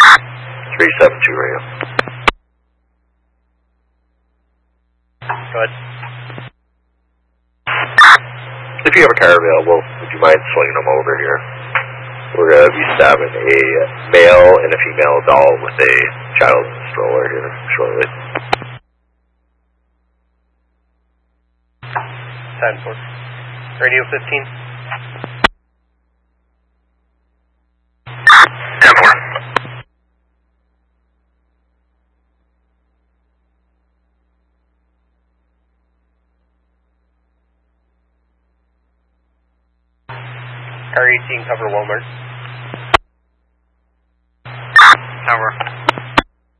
372 radio. Go ahead. If you have a car available, would you mind swinging them over here? We're going to be stabbing a male and a female doll with a child in the stroller here shortly. 10-4. Radio 15. 10-4. Car 18, cover Walmart.